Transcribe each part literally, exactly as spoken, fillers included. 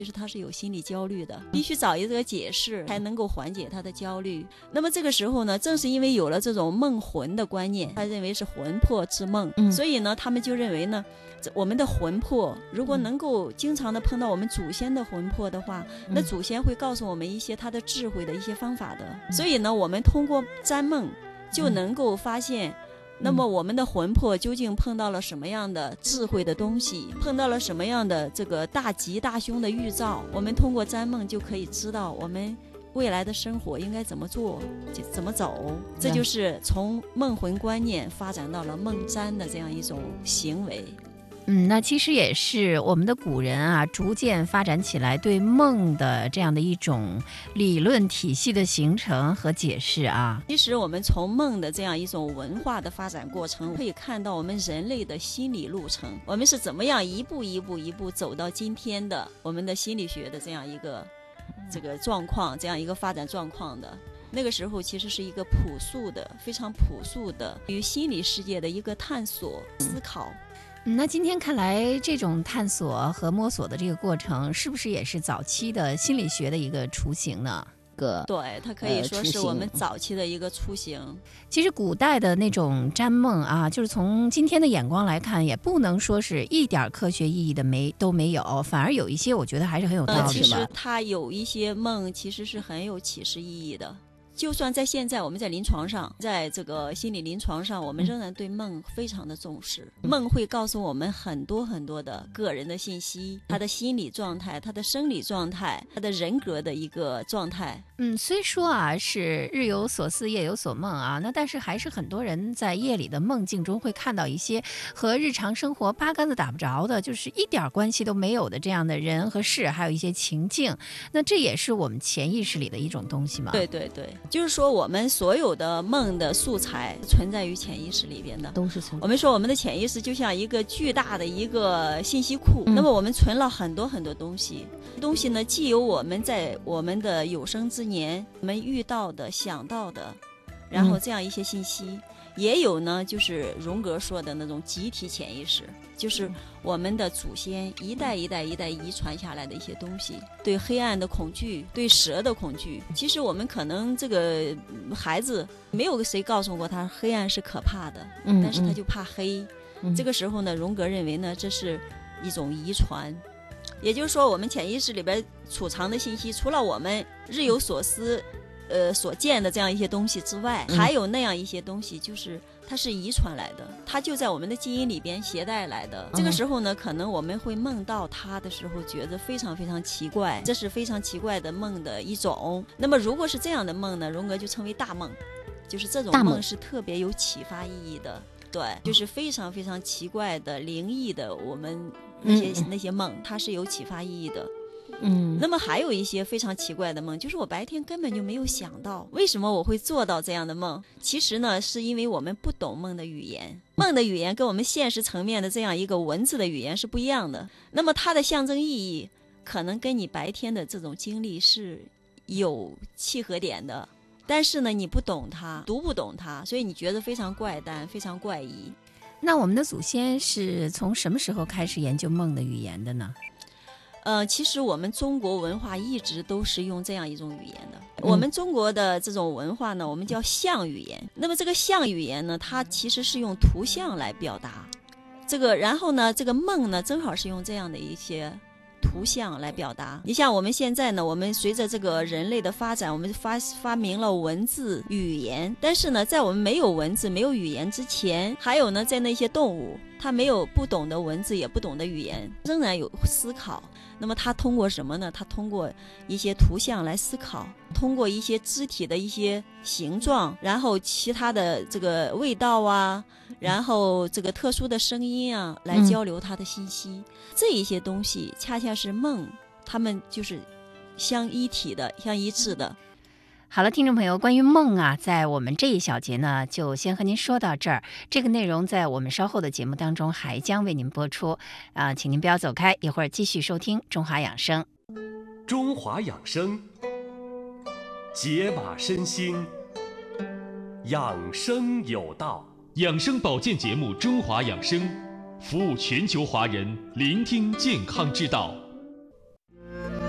就是他是有心理焦虑的，必须找一个解释才能够缓解他的焦虑。那么这个时候呢，正是因为有了这种梦魂的观念，他认为是魂魄之梦、嗯、所以呢他们就认为呢，我们的魂魄如果能够经常的碰到我们祖先的魂魄的话、嗯、那祖先会告诉我们一些他的智慧的一些方法的、嗯、所以呢我们通过占梦就能够发现、嗯那么我们的魂魄究竟碰到了什么样的智慧的东西，碰到了什么样的这个大吉大凶的预兆，我们通过占梦就可以知道我们未来的生活应该怎么做，怎么走。这就是从梦魂观念发展到了梦占的这样一种行为。 嗯，那其实也是我们的古人啊，逐渐发展起来对梦的这样的一种理论体系的形成和解释啊。 其实我们从梦的这样一种文化的发展过程，可以看到我们人类的心理路程，我们是怎么样一步一步一步走到今天的我们的心理学的这样一个这个状况，这样一个发展状况的。那个时候其实是一个朴素的非常朴素的对于心理世界的一个探索思考。 嗯、那今天看来这种探索和摸索的这个过程是不是也是早期的心理学的一个雏形呢？ 对，它可以说是我们早期的一个雏形、呃、 其实古代的那种占梦啊，就是从今天的眼光来看也不能说是一点科学意义的没都没有，反而有一些我觉得还是很有道理的、呃、 其实它有一些梦其实是很有启示意义的。就算在现在我们在临床上，在这个心理临床上，我们仍然对梦非常的重视、嗯、梦会告诉我们很多很多的个人的信息，他的心理状态，他的生理状态，他的人格的一个状态。 嗯，虽说啊是日有所思夜有所梦啊，那但是还是很多人在夜里的梦境中会看到一些和日常生活八竿子打不着的，就是一点关系都没有的这样的人和事，还有一些情境。那这也是我们潜意识里的一种东西吗？ 对对对，就是说我们所有的梦的素材存在于潜意识里边的， 都是存在。 我们说我们的潜意识就像一个巨大的一个信息库、嗯、那么我们存了很多很多东西，东西呢既有我们在我们的有生之年我们遇到的想到的，然后这样一些信息、嗯、也有呢就是荣格说的那种集体潜意识，就是我们的祖先一代一代一代遗传下来的一些东西，对黑暗的恐惧，对蛇的恐惧。其实我们可能这个孩子没有谁告诉过他黑暗是可怕的、嗯、但是他就怕黑、嗯、这个时候呢荣格认为呢这是一种遗传，也就是说我们潜意识里边储藏的信息，除了我们日有所思呃，所见的这样一些东西之外、嗯、还有那样一些东西就是它是遗传来的，它就在我们的基因里边携带来的、嗯、这个时候呢可能我们会梦到它的时候觉得非常非常奇怪，这是非常奇怪的梦的一种。那么如果是这样的梦呢，荣格就称为大梦，就是这种梦是特别有启发意义的，对，就是非常非常奇怪的灵异的我们那些、嗯、那些梦它是有启发意义的。嗯，那么还有一些非常奇怪的梦，就是我白天根本就没有想到为什么我会做到这样的梦，其实呢是因为我们不懂梦的语言，梦的语言跟我们现实层面的这样一个文字的语言是不一样的，那么它的象征意义可能跟你白天的这种经历是有契合点的，但是呢你不懂它，读不懂它，所以你觉得非常怪诞，非常怪异。 那我们的祖先是从什么时候开始研究梦的语言的呢？ 呃，其实我们中国文化一直都是用这样一种语言的、嗯、我们中国的这种文化呢我们叫象语言，那么这个象语言呢它其实是用图像来表达这个，然后呢这个梦呢正好是用这样的一些图像来表达。你像我们现在呢，我们随着这个人类的发展，我们发发明了文字语言，但是呢在我们没有文字没有语言之前，还有呢在那些动物它没有不懂的文字也不懂的语言，仍然有思考，那么它通过什么呢？它通过一些图像来思考，通过一些肢体的一些形状，然后其他的这个味道啊，然后这个特殊的声音啊来交流它的信息、嗯、这一些东西恰恰是梦它们就是相一体的相一致的。 好了，听众朋友，关于梦啊，在我们这一小节呢，就先和您说到这儿。这个内容在我们稍后的节目当中还将为您播出啊、呃，请您不要走开，一会儿继续收听中华养生。 中华养生，解码身心，养生有道。 养生保健节目《中华养生》，服务全球华人，聆听健康之道。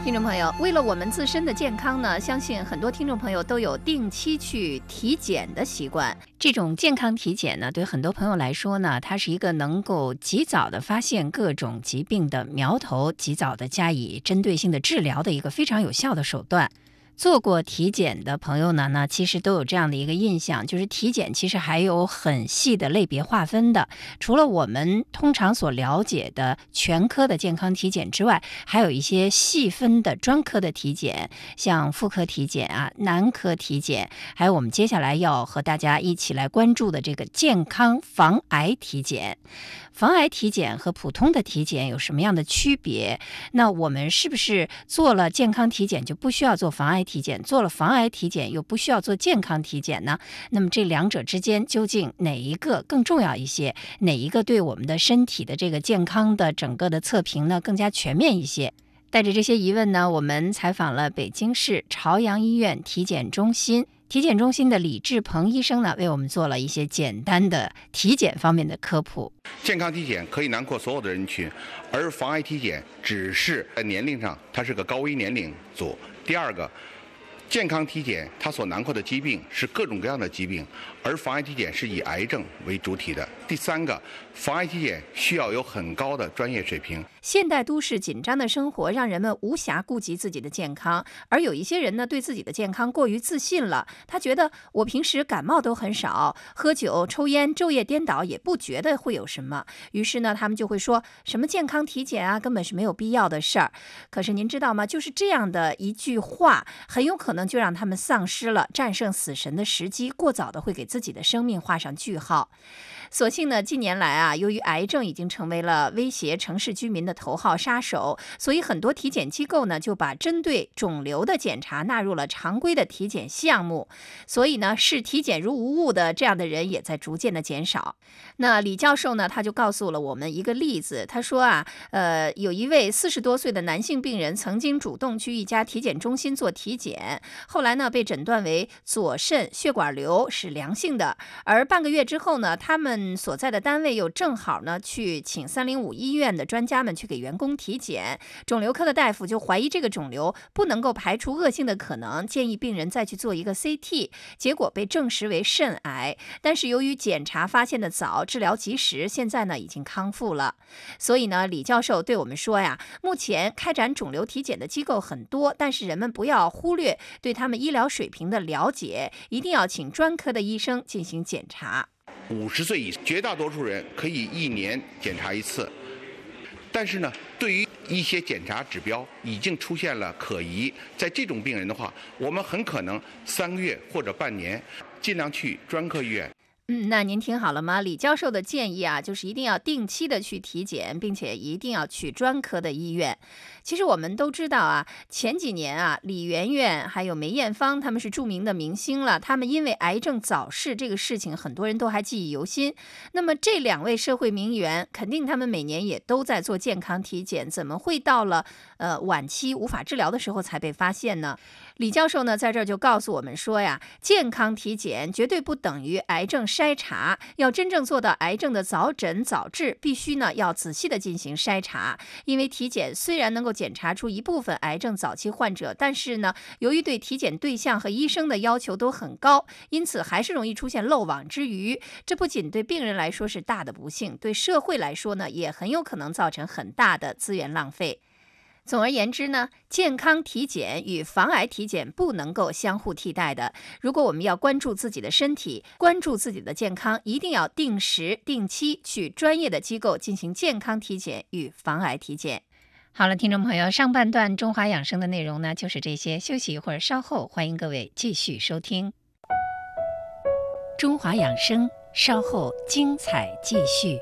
听众朋友，为了我们自身的健康呢，相信很多听众朋友都有定期去体检的习惯。这种健康体检呢，对很多朋友来说呢，它是一个能够及早的发现各种疾病的苗头，及早的加以针对性的治疗的一个非常有效的手段。做过体检的朋友呢，那其实都有这样的一个印象，就是体检其实还有很细的类别划分的。除了我们通常所了解的全科的健康体检之外，还有一些细分的专科的体检，像妇科体检啊、男科体检，还有我们接下来要和大家一起来关注的这个健康防癌体检。防癌体检和普通的体检有什么样的区别？那我们是不是做了健康体检就不需要做防癌体检，做了防癌体检又不需要做健康体检呢？那么这两者之间究竟哪一个更重要一些？哪一个对我们的身体的这个健康的整个的测评呢更加全面一些？带着这些疑问呢，我们采访了北京市朝阳医院体检中心体检中心的李志鹏医生呢，为我们做了一些简单的体检方面的科普。 健康体检可以囊括所有的人群，而防癌体检只是在年龄上它是个高危年龄组。第二个，健康体检它所囊括的疾病是各种各样的疾病，而防癌体检是以癌症为主体的。第三个，防癌体检需要有很高的专业水平。 现代都市紧张的生活让人们无暇顾及自己的健康，而有一些人呢，对自己的健康过于自信了。他觉得我平时感冒都很少，喝酒、抽烟、昼夜颠倒也不觉得会有什么。于是呢，他们就会说什么健康体检啊，根本是没有必要的事儿。可是您知道吗？就是这样的一句话，很有可能就让他们丧失了战胜死神的时机，过早的会给自己的生命画上句号。所幸呢，近年来啊，由于癌症已经成为了威胁城市居民的头号杀手，所以很多体检机构呢就把针对肿瘤的检查纳入了常规的体检项目。所以呢，视体检如无物的这样的人也在逐渐的减少。那李教授呢，他就告诉了我们一个例子，他说啊，呃，有一位四十多岁的男性病人曾经主动去一家体检中心做体检，后来呢被诊断为左肾血管瘤，是良性的。而半个月之后呢，他们所在的单位又正好呢去请三零五医院的专家们去给员工体检，肿瘤科的大夫就怀疑这个肿瘤不能够排除恶性的可能，建议病人再去做一个 C T， 结果被证实为肾癌。但是由于检查发现的早，治疗及时，现在呢已经康复了。所以呢，李教授对我们说呀，目前开展肿瘤体检的机构很多，但是人们不要忽略对他们医疗水平的了解，一定要请专科的医生进行检查。 五十岁以上，绝大多数人可以一年检查一次，但是呢，对于一些检查指标已经出现了可疑，在这种病人的话，我们很可能三个月或者半年，尽量去专科医院。 嗯，那您听好了吗？李教授的建议啊，就是一定要定期的去体检，并且一定要去专科的医院。其实我们都知道啊，前几年啊，李媛媛还有梅艳芳他们是著名的明星了，他们因为癌症早逝这个事情，很多人都还记忆犹新。那么这两位社会名媛，肯定他们每年也都在做健康体检，怎么会到了呃晚期无法治疗的时候才被发现呢？李教授呢，在这儿就告诉我们说呀，健康体检绝对不等于癌症筛查，要真正做到癌症的早诊早治，必须呢要仔细的进行筛查。因为体检虽然能够检查出一部分癌症早期患者，但是呢，由于对体检对象和医生的要求都很高，因此还是容易出现漏网之鱼。这不仅对病人来说是大的不幸，对社会来说呢，也很有可能造成很大的资源浪费。总而言之呢，健康体检与防癌体检不能够相互替代的。如果我们要关注自己的身体，关注自己的健康，一定要定时定期去专业的机构进行健康体检与防癌体检。好了，听众朋友，上半段中华养生的内容呢，就是这些。休息一会儿，稍后欢迎各位继续收听中华养生，稍后精彩继续。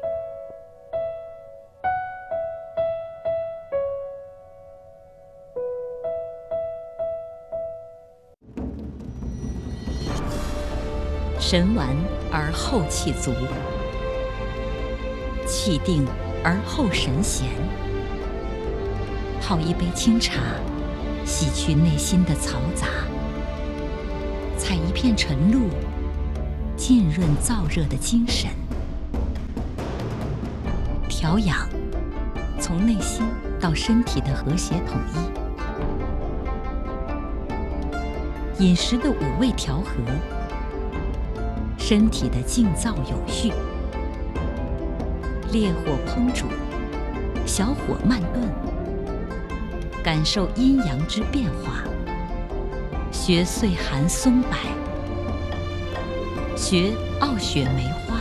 神完而后气足，气定而后神闲。泡一杯清茶，洗去内心的嘈杂；采一片晨露，浸润燥热的精神。调养，从内心到身体的和谐统一。 饮食的五味调和，身体的静躁有序，烈火烹煮，小火慢炖，感受阴阳之变化，学岁寒松柏，学傲雪梅花。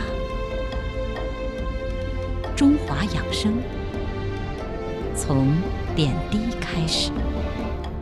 中华养生，从点滴开始。